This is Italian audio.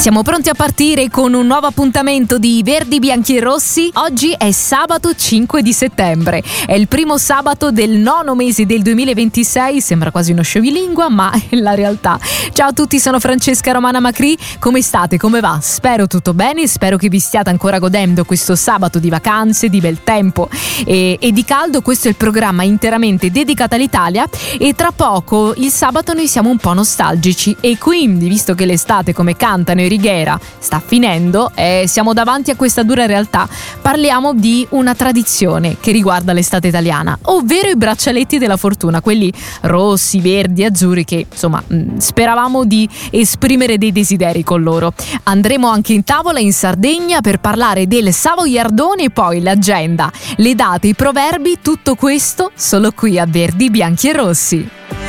Siamo pronti a partire con un nuovo appuntamento di Verdi, Bianchi e Rossi. Oggi è sabato 5 di settembre. È il primo sabato del 9° mese del 2026. Sembra quasi uno scioglilingua, ma è la realtà. Ciao a tutti, sono Francesca Romana Macri. Come state? Come va? Spero tutto bene. Spero che vi stiate ancora godendo questo sabato di vacanze, di bel tempo e di caldo. Questo è il programma interamente dedicato all'Italia e tra poco il sabato noi siamo un po' nostalgici e quindi, visto che l'estate, come cantano i Righiera, sta finendo, siamo davanti a questa dura realtà. Parliamo di una tradizione che riguarda l'estate italiana, ovvero i braccialetti della fortuna, quelli rossi, verdi, azzurri che insomma speravamo di esprimere dei desideri con loro. Andremo anche in tavola in Sardegna per parlare del Savoiardone e poi l'agenda, le date, i proverbi, tutto questo solo qui a Verdi, Bianchi e Rossi.